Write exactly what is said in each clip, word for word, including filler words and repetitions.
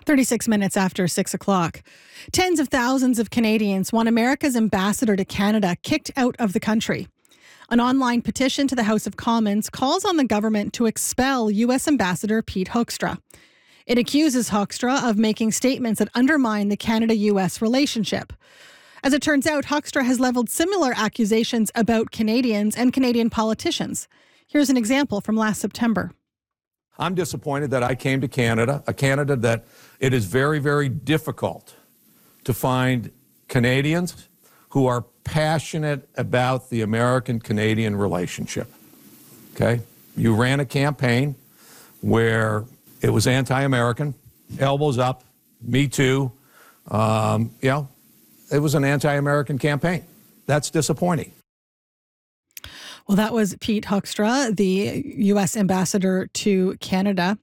thirty-six minutes after six o'clock. Tens of thousands of Canadians want America's ambassador to Canada kicked out of the country. An online petition to the House of Commons calls on the government to expel U S Ambassador Pete Hoekstra. It accuses Hoekstra of making statements that undermine the Canada-U S relationship. As it turns out, Hoekstra has leveled similar accusations about Canadians and Canadian politicians. Here's an example from last September. I'm disappointed that I came to Canada, a Canada that it is very, very difficult to find Canadians who are passionate about the American-Canadian relationship. Okay? You ran a campaign where it was anti-American, elbows up, me too. Um, you know, it was an anti-American campaign. That's disappointing. Well, that was Pete Hoekstra, the U S ambassador to Canada.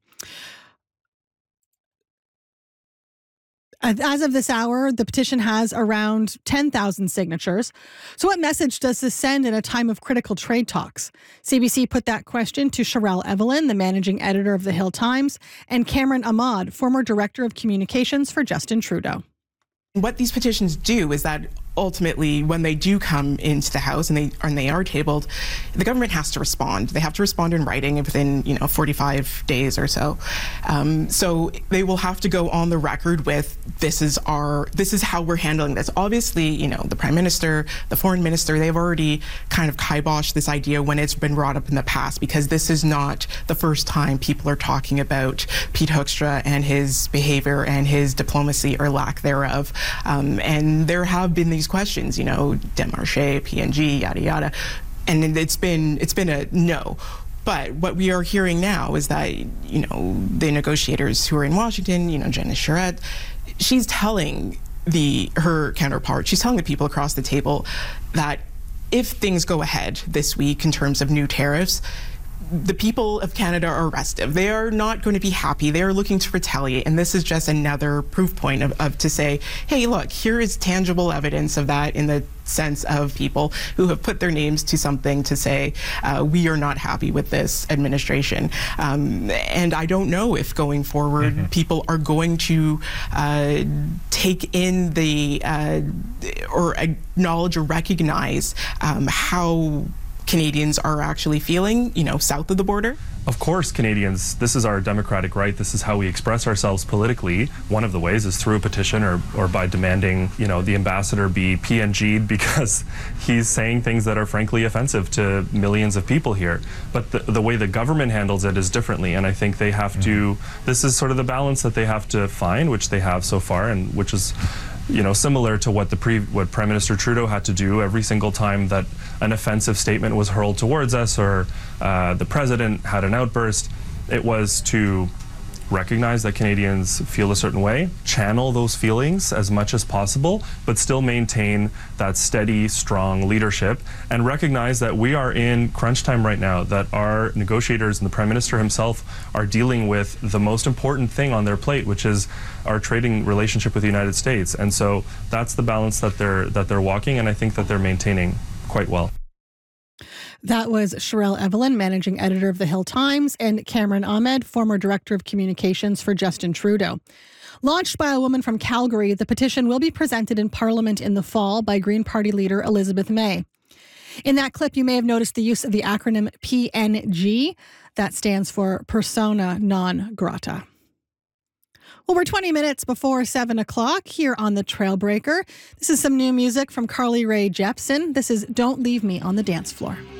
As of this hour, the petition has around ten thousand signatures. So what message does this send in a time of critical trade talks? C B C put that question to Sherelle Evelyn, the managing editor of The Hill Times, and Cameron Ahmad, former director of communications for Justin Trudeau. What these petitions do is that ultimately, when they do come into the House and they and they are tabled, the government has to respond. They have to respond in writing within, you know, forty-five days or so. Um, so they will have to go on the record with this is our this is how we're handling this. Obviously, you know, the Prime Minister, the Foreign Minister, they've already kind of kiboshed this idea when it's been brought up in the past, because this is not the first time people are talking about Pete Hoekstra and his behavior and his diplomacy or lack thereof. Um, and there have been these questions, you know, Desmarches, P N G, yada yada, and it's been it's been a no. But what we are hearing now is that, you know, the negotiators who are in Washington, you know, Janice Charette, she's telling the her counterpart, she's telling the people across the table that if things go ahead this week in terms of new tariffs, the people of Canada are restive. They are not going to be happy. They are looking to retaliate. And this is just another proof point of, of to say, hey, look, here is tangible evidence of that, in the sense of people who have put their names to something to say, uh, we are not happy with this administration. Um, and I don't know if going forward, mm-hmm. people are going to uh, take in the, uh, or acknowledge or recognize um, how Canadians are actually feeling, you know, south of the border? Of course, Canadians, this is our democratic right. This is how we express ourselves politically. One of the ways is through a petition or, or by demanding, you know, the ambassador be P N G'd because he's saying things that are frankly offensive to millions of people here. But the, the way the government handles it is differently, and I think they have mm-hmm. to, this is sort of the balance that they have to find, which they have so far, and which is, you know, similar to what the pre what Prime Minister Trudeau had to do every single time that an offensive statement was hurled towards us, or uh, the president had an outburst. It was to recognize that Canadians feel a certain way, channel those feelings as much as possible, but still maintain that steady, strong leadership, and recognize that we are in crunch time right now, that our negotiators and the Prime Minister himself are dealing with the most important thing on their plate, which is our trading relationship with the United States. And so that's the balance that they're that they're walking, and I think that they're maintaining quite well. That was Sherelle Evelyn, managing editor of The Hill Times, and Cameron Ahmad, former director of communications for Justin Trudeau. Launched by a woman from Calgary, the petition will be presented in Parliament in the fall by Green Party leader Elizabeth May. In that clip, you may have noticed the use of the acronym P N G. That stands for Persona Non Grata. Well, we're twenty minutes before seven o'clock here on The Trailbreaker. This is some new music from Carly Rae Jepsen. This is Don't Leave Me on the Dance Floor.